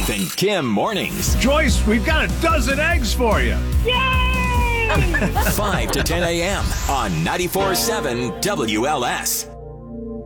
Steve and Kim mornings. Joyce, we've got a dozen eggs for you. Yay! 5 to 10 a.m. on 94.7 WLS.